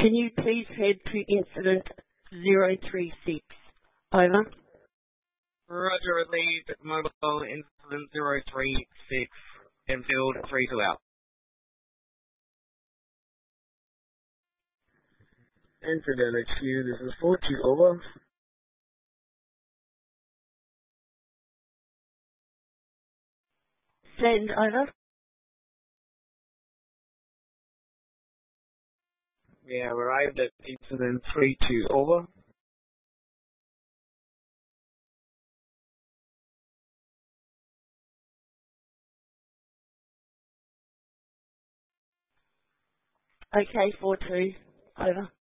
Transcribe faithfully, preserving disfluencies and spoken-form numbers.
Can you please head to incident zero three six? Over. Roger, relieved. Mobile incident zero three six. Enfield three two out. Incident H Q, this is four two over. Send over. We have arrived at incident three two over. Okay, four two. Over.